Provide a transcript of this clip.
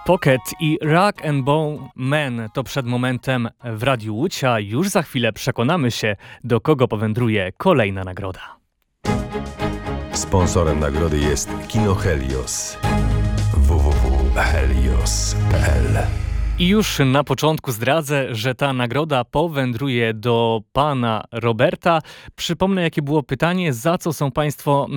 Pocket i Rock and Bone Man to przed momentem w Radiu Łódź, a już za chwilę przekonamy się, do kogo powędruje kolejna nagroda. Sponsorem nagrody jest Kino Helios. www.helios.pl. I już na początku zdradzę, że ta nagroda powędruje do pana Roberta. Przypomnę, jakie było pytanie, za co są państwo